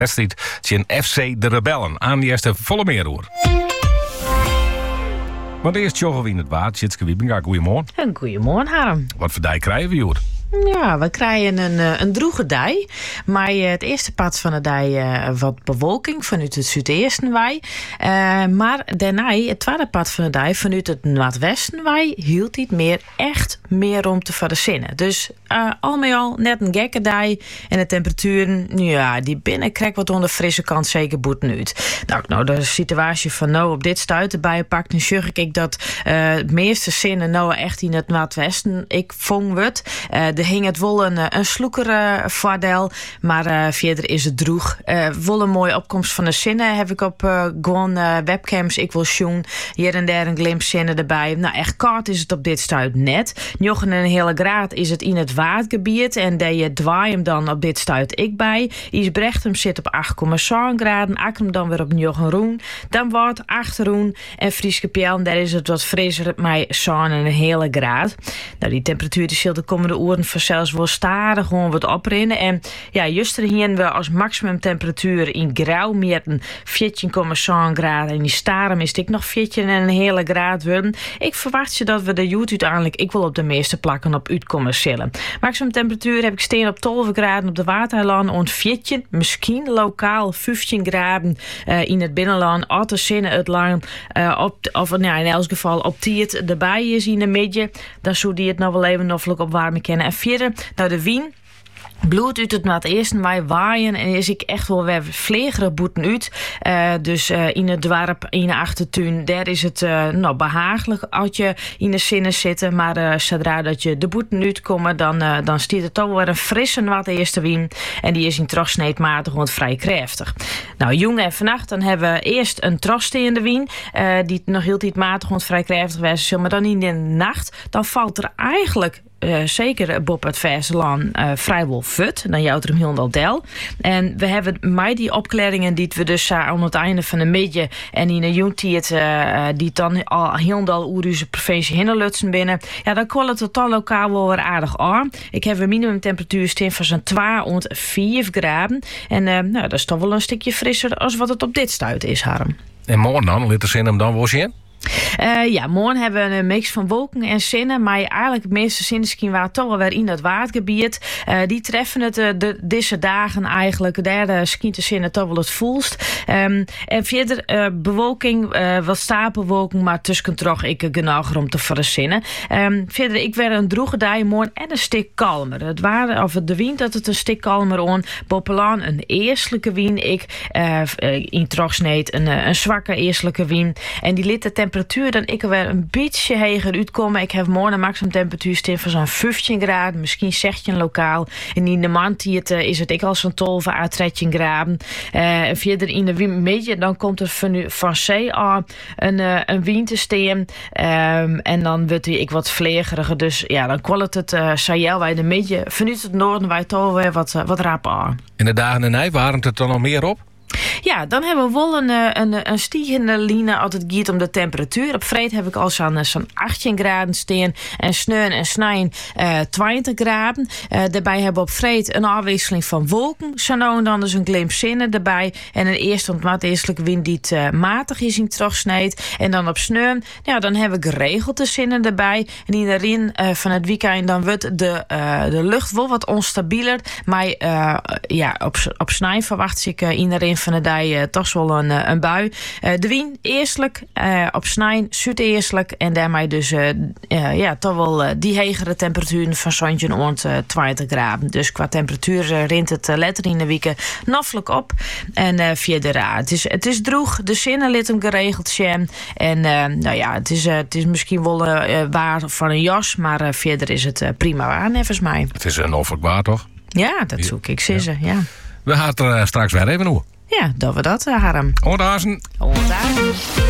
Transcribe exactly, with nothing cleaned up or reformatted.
wedstrijd tegen F C de Rebellen. Aan die eerste volle meeroer. Maar eerst joggen we in het water. Tjitske Wiebinga, goeiemorgen. Een goeiemorgen, Harm. Wat voor dij krijgen we hier? Ja, we krijgen een, een droege dij. Maar het eerste pad van de dij uh, wat bewolking vanuit het zuidoosten wij. Uh, maar daarna, het tweede pad van de dij vanuit het noordwesten wij, hield niet meer echt meer ruimte voor de zinnen. Dus uh, al met al net een gekke dij. En de temperaturen, ja, die binnen krijgt wat onder de frisse kant zeker boet uit. Nou, nou, de situatie van nou op dit stuit erbij pakt, dan zeg ik dat uh, de meeste zinnen nou echt in het noordwesten ik vong wordt. Uh, Er hing het wel een, een sloeker uh, voordeel, maar uh, verder is het droeg. Uh, wel een mooie opkomst van de zinnen heb ik op uh, gewoon uh, webcams. Ik wil zien hier en daar een glimp zinnen erbij. Nou, echt koud is het op dit stuit net. Njochen een hele graad is het in het waardgebied en daar je dwaai hem dan op dit stuit ik bij. Isbrechtem zit op acht komma zeven graden, Akkem dan weer op njochen roen. Dan wordt achteroen en Frieske Pjel, daar is het wat frisser, maar zo'n een hele graad. Nou, die temperatuur die zult de komende uren zelfs wel stadig gewoon wat oprinnen. En ja, juist hier we als maximumtemperatuur in grauw meten veertien komma zeven graden. En die staren is ik nog veertien en een hele graad worden. Ik verwacht je dat we de joet uiteindelijk ik wil op de meeste plakken op uitkomen zullen. Maximumtemperatuur heb ik steen op twaalf graden op de Waterland. En veertien, misschien lokaal vijftien graden uh, in het binnenland. Otte zinnen het lang. Uh, op, of nou, in elk geval op die het erbij is in de midden. Dan zou die het nog wel even nog op warm kennen. En verder, nou de wien bloed uit het noordesten wij waaien en is ik echt wel weer vlegerig boeten uit. Uh, dus uh, in het dorp, in de achtertuin, daar is het uh, nou, behagelijk als je in de zinnen zitten. Maar uh, zodra dat je de boeten uitkomen, dan, uh, dan stiert het toch wel weer een frisse noordesten wien. En die is in trosneetmatig gewoon vrij krachtig. Nou, jongen en vannacht, dan hebben we eerst een trossteende wien. Uh, die nog heel tijd matig gewoon vrij krachtig was. Maar dan in de nacht, dan valt er eigenlijk Uh, zeker Bob het Verseland uh, vrijwel fut. Dan jouwt er hem heel del. En we hebben mij die opklaringen die we dus uh, aan het einde van de middag en in de joentiet uh, die dan al heel dal Oeruze provincie Hinnerlutsen binnen. Ja, dan kwam het totaal lokaal wel weer aardig aan. Ik heb een minimumtemperatuur staan van zo'n twee tot vier graden. En uh, nou, dat is toch wel een stukje frisser als wat het op dit stuit is, Harm. En morgen dan? Ligt er zin hem dan wel zien? Uh, ja, morgen hebben we een mix van wolken en zinnen. Maar eigenlijk het meeste zinnen waren toch wel weer in het waardgebied. Uh, die treffen het uh, de, deze dagen eigenlijk. Derde skient de zinnen toch wel het voelst. Um, en verder uh, bewolking, uh, wat stapelwolken. Maar tussen toch ik genoeg om te verzinnen. Um, verder, ik werd een droege dag morgen en een stuk kalmer. Het waren, of de wind dat het een stuk kalmer on. Boppelaan een eerstelijke wind. Ik uh, in Trogsneet een, een zwakke eerstelijke wind. En die liet de temperatuur dan ik er weer een beetje heger uitkomen. Ik heb morgen een maximum temperatuur staan van zo'n vijftien graden, misschien zestien lokaal. En in de maand is het ik al zo'n twaalf à dertien graden. Uh, en verder in de midden dan komt er van, van zee aan een, uh, een wind te staan. Um, en dan wordt hij ik wat vlegeriger. Dus ja, dan kwam het het uh, Sahel bij de midden. Vanuit het noorden wij toch weer wat, uh, wat rap aan. In de dagen en nij waren het er nog meer op? Ja, dan hebben we wel een, een, een stigende line als het gaat om de temperatuur. Op vreed heb ik al zo'n, zo'n achttien graden staan en sneun en snijden uh, twintig graden. Uh, daarbij hebben we op vreed een afwisseling van wolken. Zo nou en dan dus een glimp zinnen erbij. En een eerste ontmaatelijke wind die het, uh, matig is in terugsneed. En dan op sneun, ja, dan hebben we geregelde zinnen erbij. En in de rin uh, van het weekend dan wordt de, uh, de lucht wel wat onstabieler. Maar uh, ja, op, op snij verwacht ik uh, in de rin van de dag uh, toch wel een, een bui. Uh, de wind eerstelijk, uh, op snij zuideerstelijk en daarmee dus uh, uh, ja, toch wel uh, die hegere temperaturen van zo'n rond uh, twintig graden. Dus qua temperatuur uh, rint het uh, letter in de weken noffelijk op. En uh, verder, uh, het, is, het is droeg, de zinnen liet hem geregeld zijn. En uh, nou ja, het is, uh, het is misschien wel uh, waar van een jas, maar uh, verder is het uh, prima waar, nevens mij. Het is een noffelijk waar, toch? Ja, dat zoek ik zeggen, ja. ja. We gaan er uh, straks weer even hoe. Ja, dat we dat, uh, Harm. Oordazen. Oordazen.